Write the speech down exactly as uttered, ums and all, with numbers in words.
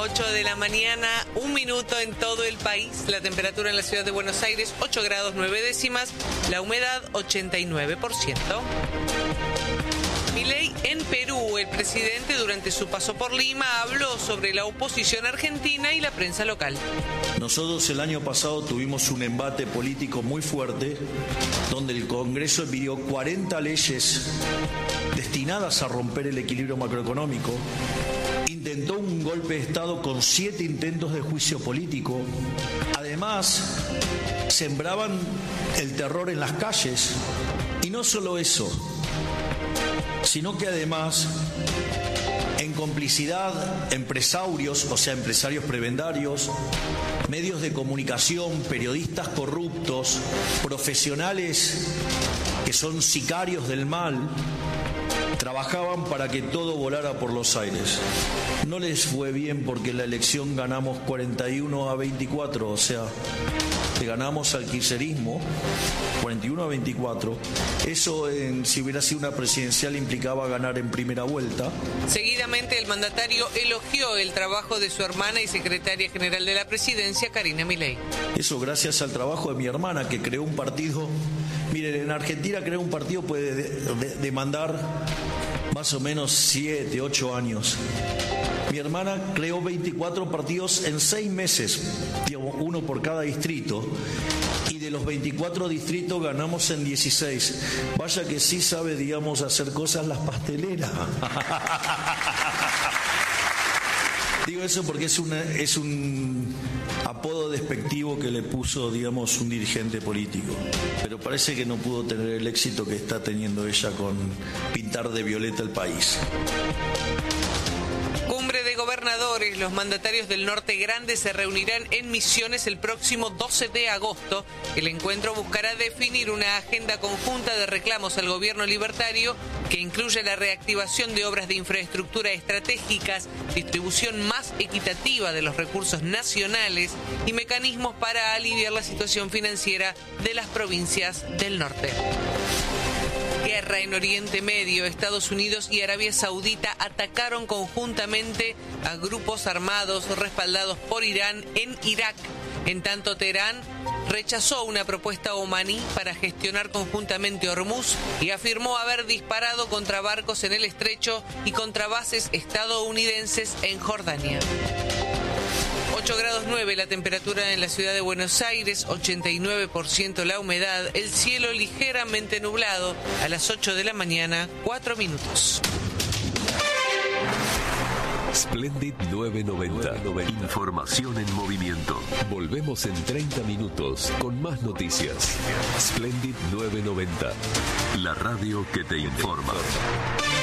ocho de la mañana, un minuto en todo el país. La temperatura en la ciudad de Buenos Aires, ocho grados nueve décimas. La humedad, ochenta y nueve por ciento. Milei en Perú. El presidente, durante su paso por Lima, habló sobre la oposición argentina y la prensa local. Nosotros el año pasado tuvimos un embate político muy fuerte, donde el Congreso emitió cuarenta leyes destinadas a romper el equilibrio macroeconómico. Intentó un golpe de Estado con siete intentos de juicio político. Además, sembraban el terror en las calles. Y no solo eso, sino que además, en complicidad, empresarios, o sea, empresarios prebendarios, medios de comunicación, periodistas corruptos, profesionales que son sicarios del mal, trabajaban para que todo volara por los aires. No les fue bien porque la elección ganamos cuarenta y uno a veinticuatro, o sea, le ganamos al kirchnerismo cuarenta y uno a veinticuatro. Eso, en, si hubiera sido una presidencial, implicaba ganar en primera vuelta. Seguidamente, el mandatario elogió el trabajo de su hermana y secretaria general de la presidencia, Karina Milei. Eso gracias al trabajo de mi hermana, que creó un partido. Miren, en Argentina crear un partido puede de, de, demandar más o menos siete, ocho años. Mi hermana creó veinticuatro partidos en seis meses, digamos, uno por cada distrito. Y de los veinticuatro distritos ganamos en dieciséis. Vaya que sí sabe, digamos, hacer cosas las pasteleras. Digo eso porque es, una, es un apodo despectivo que le puso, digamos, un dirigente político. Pero parece que no pudo tener el éxito que está teniendo ella con pintar de violeta el país. Cumbre de gobernadores. Los mandatarios del Norte Grande se reunirán en Misiones el próximo doce de agosto. El encuentro buscará definir una agenda conjunta de reclamos al gobierno libertario que incluye la reactivación de obras de infraestructura estratégicas, distribución más equitativa de los recursos nacionales y mecanismos para aliviar la situación financiera de las provincias del norte. Guerra en Oriente Medio. Estados Unidos y Arabia Saudita atacaron conjuntamente a grupos armados respaldados por Irán en Irak. En tanto, Teherán rechazó una propuesta omaní para gestionar conjuntamente Hormuz y afirmó haber disparado contra barcos en el estrecho y contra bases estadounidenses en Jordania. ocho grados nueve la temperatura en la ciudad de Buenos Aires, ochenta y nueve por ciento la humedad, el cielo ligeramente nublado. A las ocho de la mañana, cuatro minutos. Splendid novecientos noventa. Información en movimiento. Volvemos en treinta minutos con más noticias. Splendid novecientos noventa. La radio que te informa.